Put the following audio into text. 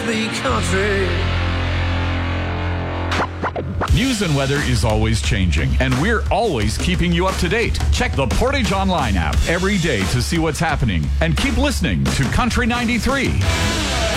The country. News and weather is always changing, and we're always keeping you up to date. Check the Portage Online app every day to see what's happening, and keep listening to Country 93.